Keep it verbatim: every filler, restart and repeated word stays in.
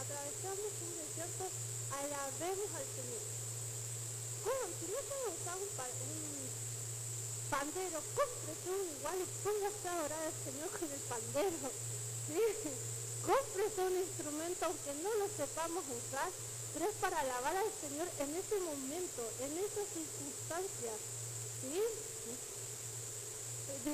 atravesamos un desierto, alabemos al Señor. Joven, si no sabe usar un, pa un pandero, cómprese uno igual y póngase a orar al Señor con el pandero. ¿Sí? Cómprese un instrumento aunque no lo sepamos usar, pero es para alabar al Señor en ese momento, en esa circunstancia. ¿Sí?